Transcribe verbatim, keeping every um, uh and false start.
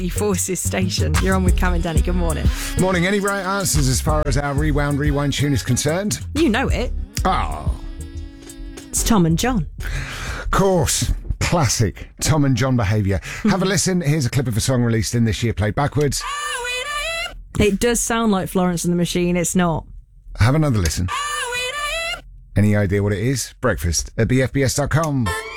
Forces Station. You're on with Cam and Danny. Good morning. Morning. Any right answers as far as our Rewound Rewind tune is concerned? You know it. Oh. It's Tom and John. Of course. Classic Tom and John behaviour. Have a listen. Here's a clip of a song released in this year played backwards. It does sound like Florence and the Machine. It's not. Have another listen. Any idea what it is? Breakfast at b f b s dot com.